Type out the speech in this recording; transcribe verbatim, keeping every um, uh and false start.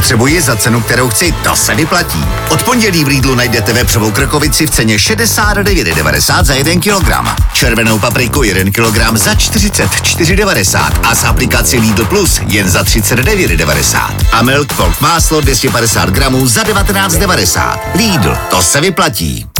Potřebuji za cenu, kterou chci, to se vyplatí. Od pondělí v Lidlu najdete vepřovou krkovici v ceně šedesát devět devadesát za jeden kilogram. Červenou papriku jeden kilogram za čtyřicet čtyři devadesát a z aplikaci Lidl Plus jen za třicet devět devadesát. A Milk Folk máslo dvě stě padesát gramů za devatenáct devadesát. Lidl, to se vyplatí.